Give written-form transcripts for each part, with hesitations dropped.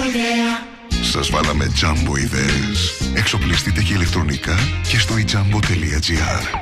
Σας βάλαμε Jumbo ιδέες. Εξοπλιστείτε και ηλεκτρονικά και στο ijambo.gr.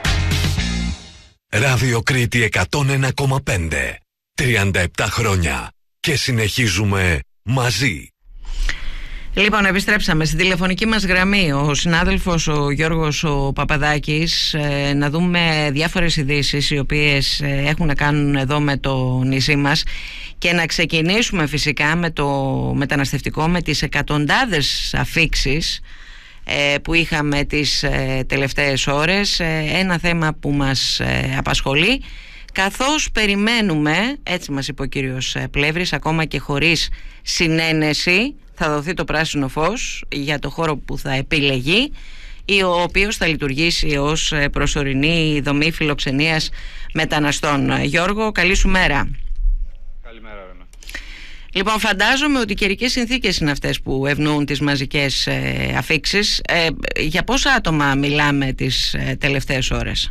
Ράδιο Κρήτη 101,5. 37 χρόνια και συνεχίζουμε μαζί. Λοιπόν, επιστρέψαμε στη τηλεφωνική μας γραμμή ο συνάδελφος ο Γιώργος ο Παπαδάκης, να δούμε διάφορες ειδήσεις οι οποίες έχουν να κάνουν εδώ με το νησί μας και να ξεκινήσουμε φυσικά με το μεταναστευτικό, με τις εκατοντάδες αφίξεις που είχαμε τις τελευταίες ώρες, ένα θέμα που μας απασχολεί καθώς περιμένουμε, έτσι μας είπε ο κύριος Πλεύρης, ακόμα και χωρίς συνένεση θα δοθεί το πράσινο φως για το χώρο που θα επιλεγεί, ο οποίος θα λειτουργήσει ως προσωρινή δομή φιλοξενίας μεταναστών. Γιώργο, καλή σου μέρα. Καλημέρα, Ρένα. Λοιπόν, φαντάζομαι ότι οι καιρικές συνθήκες είναι αυτές που ευνοούν τις μαζικές αφίξεις. Για πόσα άτομα μιλάμε τις τελευταίες ώρες?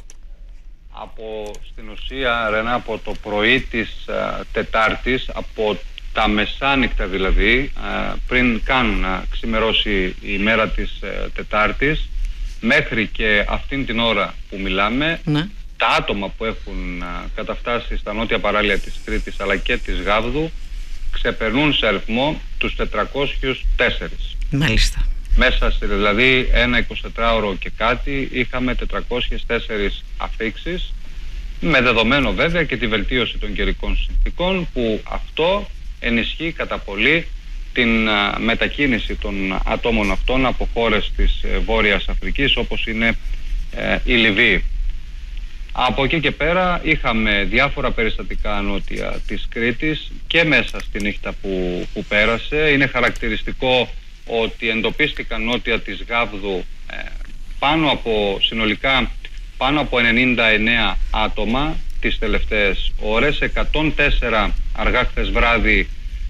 Στην ουσία, Ρένα, από το πρωί της Τετάρτης, από τα μεσάνυχτα δηλαδή, πριν καν να ξημερώσει η μέρα της Τετάρτης, μέχρι και αυτήν την ώρα που μιλάμε, ναι, τα άτομα που έχουν καταφτάσει στα νότια παράλια της Κρήτης αλλά και της Γάβδου ξεπερνούν σε αριθμό τους 404. Μάλιστα. Μέσα σε δηλαδή ένα 24ωρο και κάτι είχαμε 404 αφίξεις, με δεδομένο βέβαια και τη βελτίωση των καιρικών συνθήκων, που αυτό ενισχύει κατά πολύ την μετακίνηση των ατόμων αυτών από χώρες της Βόρειας Αφρικής όπως είναι η Λιβύη. Από εκεί και πέρα είχαμε διάφορα περιστατικά νότια της Κρήτης και μέσα στη νύχτα που πέρασε. Είναι χαρακτηριστικό ότι εντοπίστηκαν νότια της Γάβδου συνολικά πάνω από 99 άτομα τις τελευταίες ώρες. 104 αργά χθες βράδυ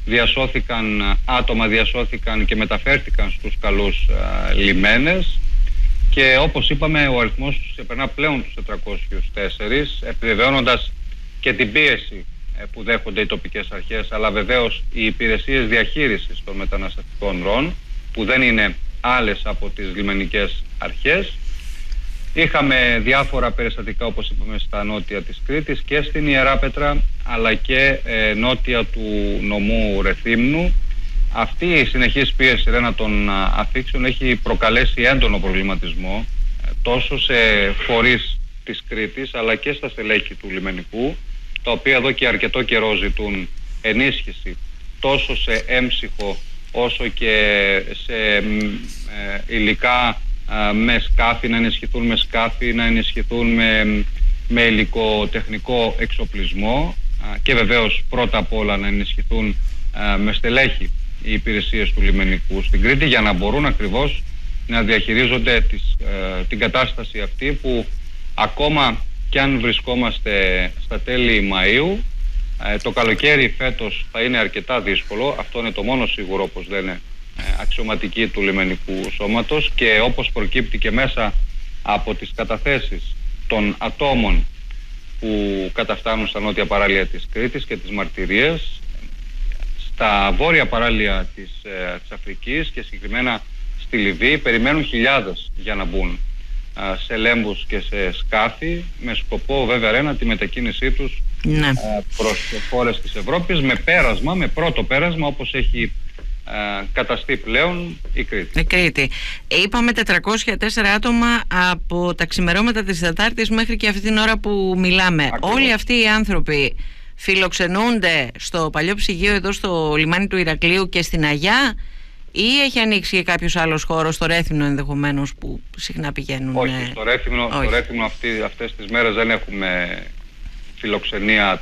διασώθηκαν και μεταφέρθηκαν στους καλούς λιμένες, και όπως είπαμε ο αριθμός τους ξεπερνά πλέον τους 404, επιβεβαιώνοντας και την πίεση που δέχονται οι τοπικές αρχές, αλλά βεβαίως οι υπηρεσίες διαχείρισης των μεταναστευτικών ροών, που δεν είναι άλλες από τις λιμενικές αρχές. Είχαμε διάφορα περιστατικά, όπως είπαμε, στα νότια της Κρήτης και στην Ιεράπετρα, αλλά και νότια του νομού Ρεθύμνου. Αυτή η συνεχής πίεση, Ρένα, των αφίξεων έχει προκαλέσει έντονο προβληματισμό τόσο σε φορείς της Κρήτης αλλά και στα στελέχη του λιμενικού, τα οποία εδώ και αρκετό καιρό ζητούν ενίσχυση τόσο σε έμψυχο όσο και σε υλικά, με σκάφη, να ενισχυθούν με σκάφη, να ενισχυθούν με υλικοτεχνικό εξοπλισμό, και βεβαίως πρώτα απ' όλα να ενισχυθούν με στελέχη οι υπηρεσίες του λιμενικού στην Κρήτη, για να μπορούν ακριβώς να διαχειρίζονται την κατάσταση αυτή, που ακόμα κι αν βρισκόμαστε στα τέλη Μαΐου, το καλοκαίρι φέτος θα είναι αρκετά δύσκολο. Αυτό είναι το μόνο σίγουρο, όπως λένε αξιωματικοί του λιμενικού σώματος, και όπως προκύπτει και μέσα από τις καταθέσεις των ατόμων που καταφτάνουν στα νότια παράλια της Κρήτης και τις μαρτυρίες, στα βόρεια παράλια της Αφρικής και συγκεκριμένα στη Λιβύη περιμένουν χιλιάδες για να μπουν σε λέμβους και σε σκάφη, με σκοπό βέβαια, Ρένα, τη μετακίνησή τους, ναι, προς χώρες της Ευρώπης, με πρώτο πέρασμα όπως έχει καταστεί πλέον η Κρήτη. Είπαμε 404 άτομα από τα ξημερώματα της Τετάρτης μέχρι και αυτή την ώρα που μιλάμε. Ακριβώς. Όλοι αυτοί οι άνθρωποι φιλοξενούνται στο παλιό ψυγείο εδώ στο λιμάνι του Ηρακλείου και στην Αγιά, ή έχει ανοίξει και κάποιος άλλος χώρος, στο Ρέθυμνο ενδεχομένως, που συχνά πηγαίνουν? Όχι, στο Ρέθυμνο αυτές τις μέρες δεν έχουμε φιλοξενία